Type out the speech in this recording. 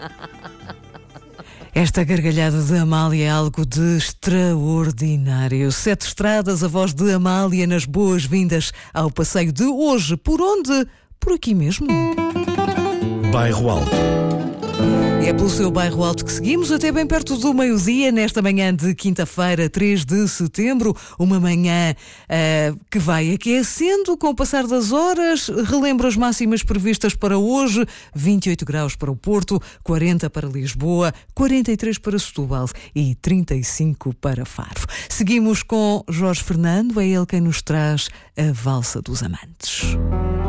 Esta gargalhada de Amália é algo de extraordinário. 7 estradas, a voz de Amália nas boas-vindas ao passeio de hoje. Por onde? Por aqui mesmo. Bairro Alto. É pelo seu Bairro Alto que seguimos até bem perto do meio-dia, nesta manhã de quinta-feira, 3 de setembro. Uma manhã que vai aquecendo com o passar das horas. Relembro as máximas previstas para hoje: 28 graus para o Porto, 40 para Lisboa, 43 para Setúbal e 35 para Faro. Seguimos com Jorge Fernando, é ele quem nos traz a Valsa dos Amantes.